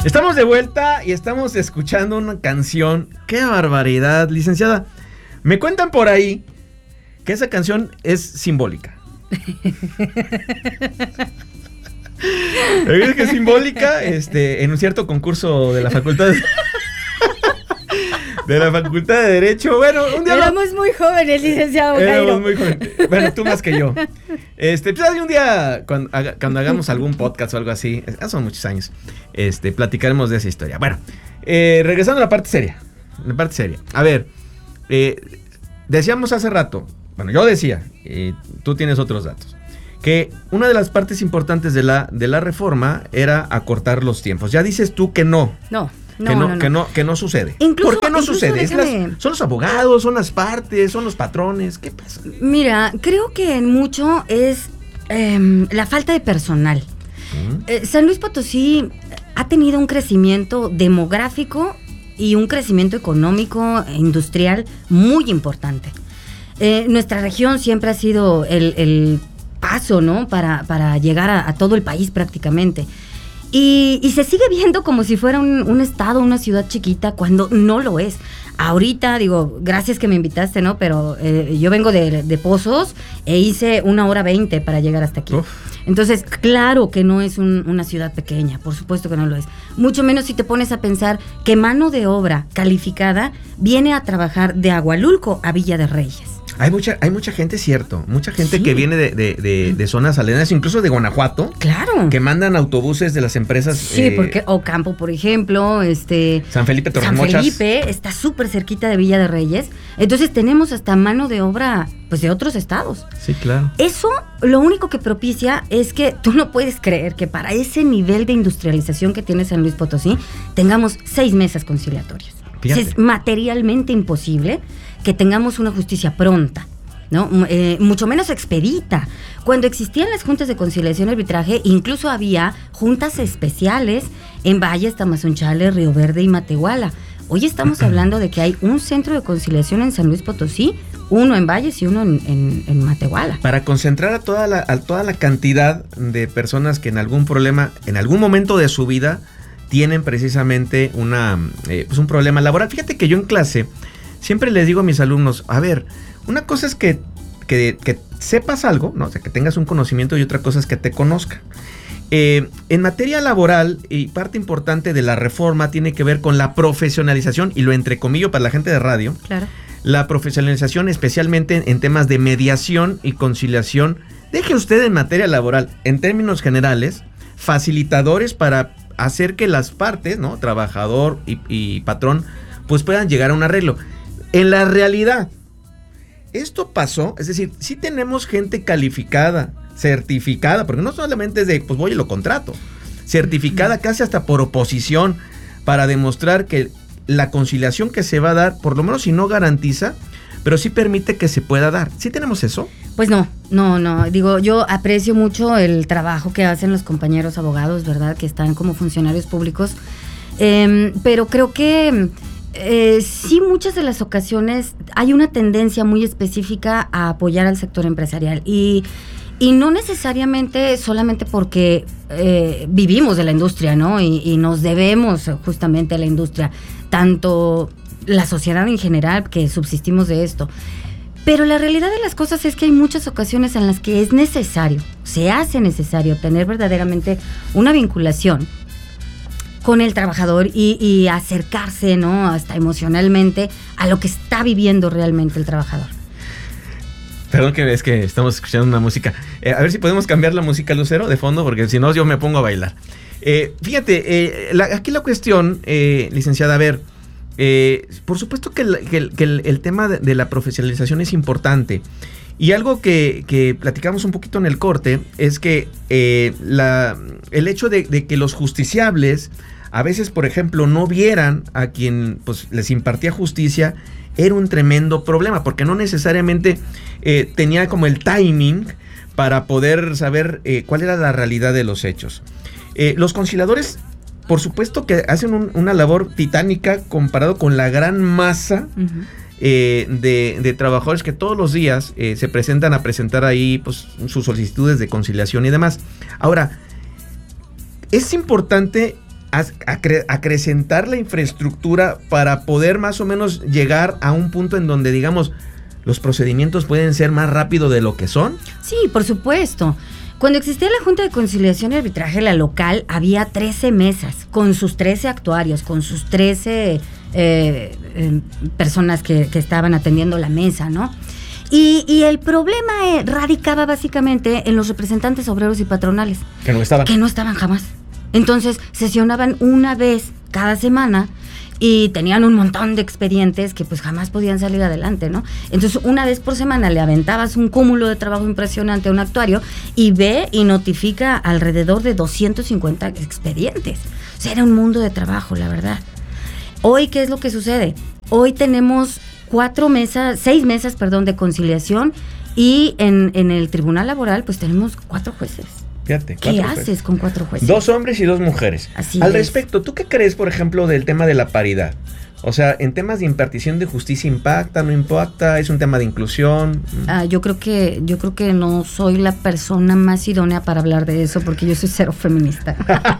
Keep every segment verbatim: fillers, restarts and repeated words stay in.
Estamos de vuelta y estamos escuchando una canción. ¡Qué barbaridad, licenciada! Me cuentan por ahí que esa canción es simbólica. ¿Es que es simbólica? Este, en un cierto concurso de la facultad de... de la Facultad de Derecho. Bueno, un día... Éramos lo... muy jóvenes, licenciado Jairo. Éramos muy jóvenes. Bueno, tú más que yo. Este, pues un día, cuando, haga, cuando hagamos algún podcast o algo así, son muchos años, este, platicaremos de esa historia. Bueno, eh, regresando a la parte seria. La parte seria. A ver, eh, decíamos hace rato, bueno, yo decía, eh, tú tienes otros datos, que una de las partes importantes de la, de la reforma era acortar los tiempos. Ya dices tú que no. No. No, que, no, no, no. que no que no sucede. Incluso, ¿Por qué no sucede? déjame... ¿Es las, ¿Son los abogados? ¿Son las partes? ¿Son los patrones? ¿Qué pasa? Mira, creo que en mucho es eh, la falta de personal. ¿Mm? Eh, San Luis Potosí ha tenido un crecimiento demográfico y un crecimiento económico e industrial muy importante. Eh, nuestra región siempre ha sido el, el paso, ¿no? Para, para llegar a, a todo el país prácticamente. Y, y se sigue viendo como si fuera un, un estado, una ciudad chiquita, cuando no lo es. Ahorita, digo, gracias que me invitaste, ¿no? Pero eh, yo vengo de, de Pozos e hice una hora veinte para llegar hasta aquí. Uf. Entonces, claro que no es un, una ciudad pequeña, por supuesto que no lo es. Mucho menos si te pones a pensar que mano de obra calificada viene a trabajar de Agualulco a Villa de Reyes. Hay mucha, hay mucha gente, cierto, mucha gente sí. que viene de, de, de, de zonas aledañas, incluso de Guanajuato. Claro. Que mandan autobuses de las empresas. Sí, eh, porque Ocampo, por ejemplo, este... San Felipe, Torres San Mochas. Felipe está súper cerquita de Villa de Reyes. Entonces tenemos hasta mano de obra, pues, de otros estados. Sí, claro. Eso, lo único que propicia es que tú no puedes creer que para ese nivel de industrialización que tiene San Luis Potosí, tengamos seis mesas conciliatorias. Es materialmente imposible que tengamos una justicia pronta, ¿no? Eh, mucho menos expedita. Cuando existían las juntas de conciliación y arbitraje, incluso había juntas especiales en Valles, Tamazunchale, Río Verde y Matehuala. Hoy estamos hablando de que hay un centro de conciliación en San Luis Potosí, uno en Valles y uno en, en, en Matehuala. Para concentrar a toda, la, a toda la cantidad de personas que en algún problema, en algún momento de su vida, tienen precisamente una, eh, pues un problema laboral. Fíjate que yo en clase siempre les digo a mis alumnos, a ver, una cosa es que, que, que sepas algo, ¿no? O sea, que tengas un conocimiento, y otra cosa es que te conozcan. Eh, en materia laboral, y parte importante de la reforma tiene que ver con la profesionalización, y lo entrecomillo para la gente de radio, claro. La profesionalización especialmente en, en temas de mediación y conciliación. Deje usted en materia laboral, en términos generales, facilitadores para hacer que las partes, ¿no? Trabajador y, y patrón, pues puedan llegar a un arreglo. En la realidad, esto pasó, es decir, sí tenemos gente calificada, certificada, porque no solamente es de, pues voy y lo contrato, certificada casi hasta por oposición, para demostrar que la conciliación que se va a dar, por lo menos si no garantiza, pero sí permite que se pueda dar. ¿Sí tenemos eso? Pues no, no, no. Digo, yo aprecio mucho el trabajo que hacen los compañeros abogados, ¿verdad? Que están como funcionarios públicos. Eh, pero creo que eh, sí, muchas de las ocasiones hay una tendencia muy específica a apoyar al sector empresarial. Y, y no necesariamente solamente porque eh, vivimos de la industria, ¿no? Y, y nos debemos justamente a la industria. Tanto la sociedad en general, que subsistimos de esto. Pero la realidad de las cosas es que hay muchas ocasiones en las que es necesario, se hace necesario tener verdaderamente una vinculación con el trabajador y, y acercarse, ¿no? Hasta emocionalmente a lo que está viviendo realmente el trabajador. Perdón, que es que estamos escuchando una música. Eh, a ver si podemos cambiar la música, Lucero, de fondo, porque si no yo me pongo a bailar. Eh, fíjate, eh, la, aquí la cuestión, eh, licenciada, a ver, Eh, por supuesto que, el, que, el, que el, el tema de, de la profesionalización es importante, y algo que, que platicamos un poquito en el corte es que eh, la, el hecho de, de que los justiciables a veces, por ejemplo, no vieran a quien pues les impartía justicia, era un tremendo problema, porque no necesariamente eh, tenía como el timing para poder saber eh, cuál era la realidad de los hechos. Eh, los conciliadores, por supuesto que hacen un, una labor titánica comparado con la gran masa uh-huh. eh, de, de trabajadores que todos los días eh, se presentan a presentar ahí pues, sus solicitudes de conciliación y demás. Ahora, es importante acre- acrecentar la infraestructura para poder más o menos llegar a un punto en donde, digamos, los procedimientos pueden ser más rápido de lo que son? Sí, por supuesto. Cuando existía la Junta de Conciliación y Arbitraje, la local, había trece mesas, con sus trece actuarios, con sus trece eh, eh, personas que, que estaban atendiendo la mesa, ¿no? Y, y el problema eh, radicaba básicamente en los representantes obreros y patronales. Que no estaban. Que no estaban jamás. Entonces, sesionaban una vez cada semana y tenían un montón de expedientes que pues jamás podían salir adelante, ¿no? Entonces, una vez por semana le aventabas un cúmulo de trabajo impresionante a un actuario y ve y notifica alrededor de doscientos cincuenta expedientes. O sea, era un mundo de trabajo, la verdad. Hoy, ¿qué es lo que sucede? Hoy tenemos cuatro mesas, seis mesas, perdón, de conciliación y en, en el Tribunal Laboral pues tenemos cuatro jueces. Fíjate, ¿Qué haces jueces. con cuatro jueces? Dos hombres y dos mujeres. Así Al es. respecto, ¿tú qué crees, por ejemplo, del tema de la paridad? O sea, en temas de impartición de justicia, ¿impacta, no impacta? ¿Es un tema de inclusión? Ah, yo creo que yo creo que no soy la persona más idónea para hablar de eso porque yo soy cero feminista.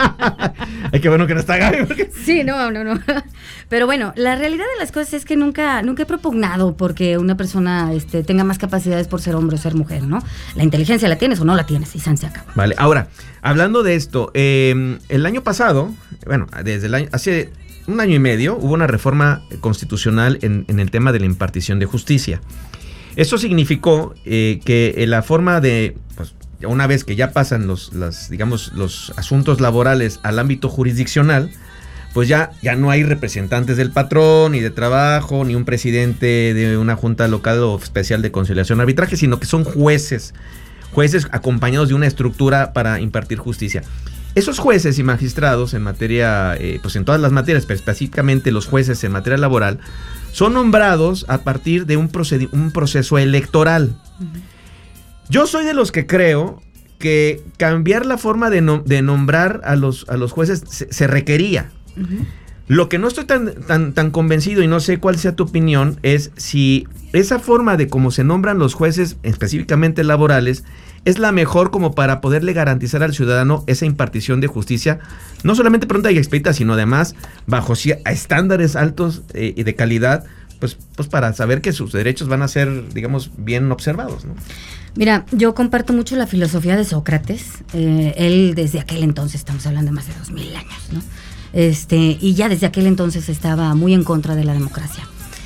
Ay, qué bueno que no está Gaby. Porque... Sí, no, no, no. Pero bueno, la realidad de las cosas es que nunca nunca he propugnado porque una persona este, tenga más capacidades por ser hombre o ser mujer, ¿no? La inteligencia la tienes o no la tienes y san se acaba. Vale, ahora, hablando de esto, eh, el año pasado, bueno, desde el año, hace un año y medio, hubo una reforma constitucional en, en el tema de la impartición de justicia. Esto significó eh, que la forma de, pues, una vez que ya pasan los, las, digamos, los asuntos laborales al ámbito jurisdiccional, pues ya, ya no hay representantes del patrón, ni de trabajo, ni un presidente de una junta local o especial de conciliación y arbitraje, sino que son jueces, jueces acompañados de una estructura para impartir justicia. Esos jueces y magistrados en materia, eh, pues en todas las materias, pero específicamente los jueces en materia laboral, son nombrados a partir de un, proced- un proceso electoral. Uh-huh. Yo soy de los que creo que cambiar la forma de, no- de nombrar a los, a los jueces se, se requería. Uh-huh. Lo que no estoy tan, tan, tan convencido, y no sé cuál sea tu opinión, es si esa forma de cómo se nombran los jueces, específicamente laborales, es la mejor como para poderle garantizar al ciudadano esa impartición de justicia, no solamente pronta y expedita, sino además bajo a estándares altos eh, y de calidad, pues, pues para saber que sus derechos van a ser, digamos, bien observados, ¿no? Mira, yo comparto mucho la filosofía de Sócrates. Eh, él desde aquel entonces, estamos hablando de más de dos mil años, ¿no? Este, y ya desde aquel entonces estaba muy en contra de la democracia.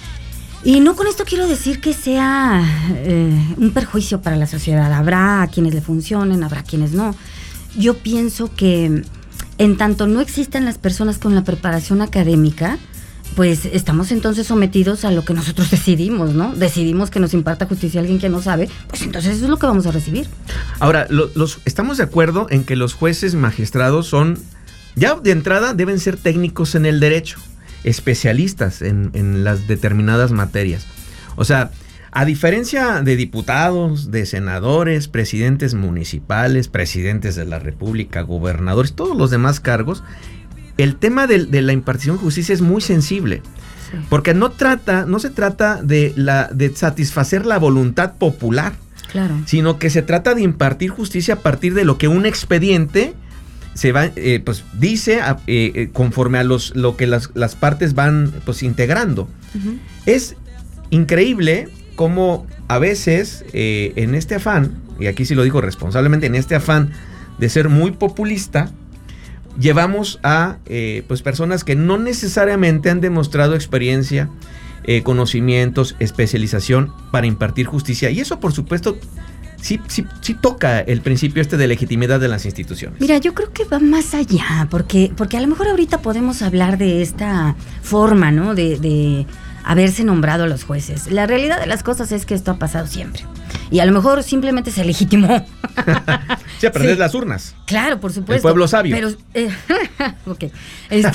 Y no con esto quiero decir que sea eh, un perjuicio para la sociedad. Habrá a quienes le funcionen, habrá quienes no. Yo pienso que en tanto no existan las personas con la preparación académica, pues estamos entonces sometidos a lo que nosotros decidimos, ¿no? Decidimos que nos imparta justicia alguien que no sabe, pues entonces eso es lo que vamos a recibir. Ahora, lo, los, estamos de acuerdo en que los jueces magistrados son, ya de entrada, deben ser técnicos en el derecho, especialistas en, en las determinadas materias. O sea, a diferencia de diputados, de senadores, presidentes municipales, presidentes de la república, gobernadores, todos los demás cargos, el tema de, de la impartición de justicia es muy sensible. Sí. Porque no trata, no se trata de, la, de satisfacer la voluntad popular, claro, sino que se trata de impartir justicia a partir de lo que un expediente se va, eh, pues dice eh, conforme a los lo que las, las partes van pues integrando. Uh-huh. Es increíble cómo a veces eh, en este afán, y aquí sí lo digo responsablemente, en este afán de ser muy populista, llevamos a eh, pues personas que no necesariamente han demostrado experiencia, eh, conocimientos, especialización para impartir justicia, y eso por supuesto Sí, sí, sí toca el principio este de legitimidad de las instituciones. Mira, yo creo que va más allá, porque, porque a lo mejor ahorita podemos hablar de esta forma, ¿no? De, de haberse nombrado a los jueces. La realidad de las cosas es que esto ha pasado siempre. Y a lo mejor simplemente se legitimó. Sí, a perder sí. las urnas. Claro, por supuesto. El pueblo sabio. Pero, eh, ok. Este,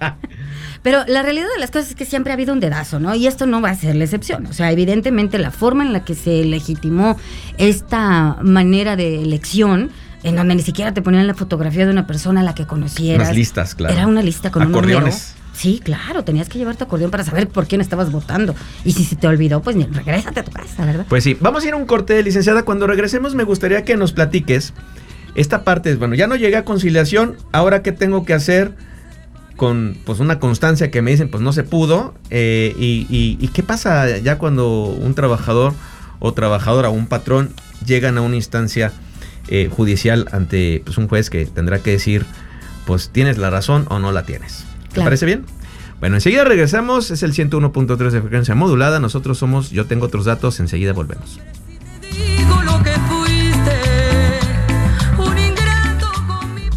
pero la realidad de las cosas es que siempre ha habido un dedazo, ¿no? Y esto no va a ser la excepción. O sea, evidentemente la forma en la que se legitimó esta manera de elección, en donde ni siquiera te ponían la fotografía de una persona a la que conocieras. Unas listas, claro. Era una lista con acordeones. Un número. Sí, claro, tenías que llevar tu acordeón para saber por quién estabas votando. Y si se te olvidó, pues regrésate a tu casa, ¿verdad? Pues sí, vamos a ir a un corte, licenciada. Cuando regresemos me gustaría que nos platiques esta parte. Bueno, ya no llegué a conciliación, ¿ahora qué tengo que hacer con pues una constancia que me dicen pues no se pudo, eh, y, y, y qué pasa ya cuando un trabajador o trabajadora o un patrón llegan a una instancia eh, judicial ante pues un juez que tendrá que decir pues tienes la razón o no la tienes. ¿Te Claro. parece bien? Bueno, enseguida regresamos, es el ciento uno punto tres de frecuencia modulada, nosotros somos Yo Tengo Otros Datos, enseguida volvemos. Digo lo que fuiste, un ingrato con mi...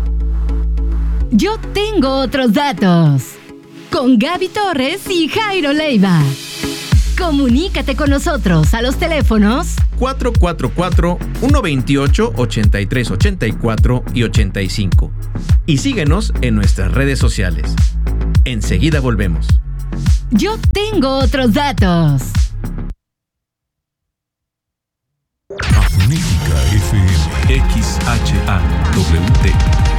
Yo Tengo Otros Datos. Con Gaby Torres y Jairo Leiva. Comunícate con nosotros a los teléfonos cuatro cuatro cuatro, uno dos ocho, ocho tres ocho cuatro y ochenta y cinco. Y síguenos en nuestras redes sociales. Enseguida volvemos. Yo Tengo Otros Datos. Magnética F M X H A W T.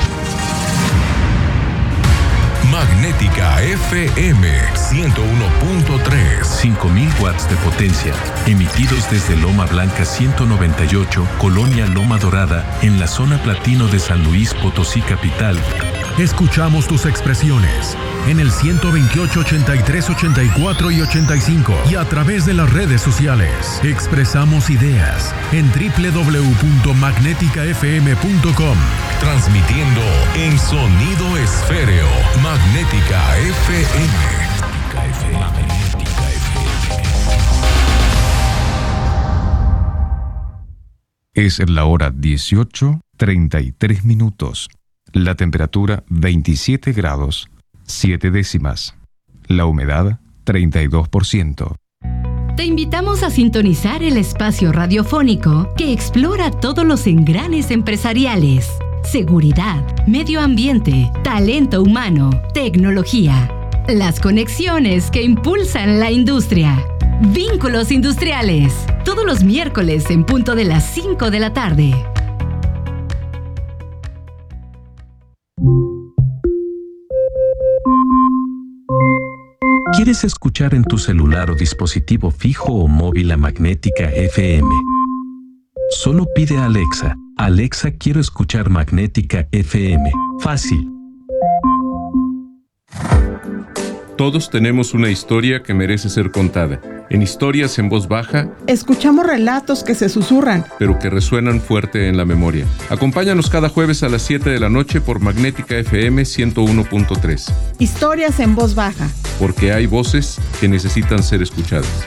Magnética F M ciento uno punto tres. cinco mil watts de potencia, emitidos desde Loma Blanca ciento noventa y ocho, Colonia Loma Dorada, en la zona platino de San Luis Potosí capital. Escuchamos tus expresiones en el ciento veintiocho, ochenta y tres, ochenta y cuatro y ochenta y cinco y a través de las redes sociales. Expresamos ideas en doble u doble u doble u punto magnética f m punto com. Transmitiendo en sonido esféreo. Magnética F M. Magnética F M. Es la hora dieciocho, treinta y tres minutos. La temperatura veintisiete grados, siete décimas. La humedad treinta y dos por ciento. Te invitamos a sintonizar el espacio radiofónico que explora todos los engranes empresariales: seguridad, medio ambiente, talento humano, tecnología. Las conexiones que impulsan la industria. Vínculos Industriales. Todos los miércoles en punto de las cinco de la tarde. ¿Quieres escuchar en tu celular o dispositivo fijo o móvil a Magnética F M? Solo pide a Alexa: Alexa, quiero escuchar Magnética F M. Fácil. Todos tenemos una historia que merece ser contada. En Historias en Voz Baja, escuchamos relatos que se susurran, pero que resuenan fuerte en la memoria. Acompáñanos cada jueves a las siete de la noche por Magnética F M ciento uno punto tres. Historias en Voz Baja. Porque hay voces que necesitan ser escuchadas.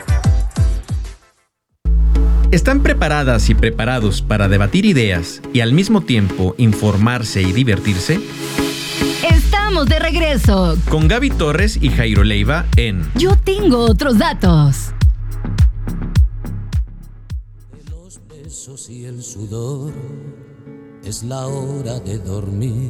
¿Están preparadas y preparados para debatir ideas y al mismo tiempo informarse y divertirse? Estamos de regreso Con Gaby Torres y Jairo Leiva en Yo Tengo Otros Datos. De los besos y el sudor, es la hora de dormir.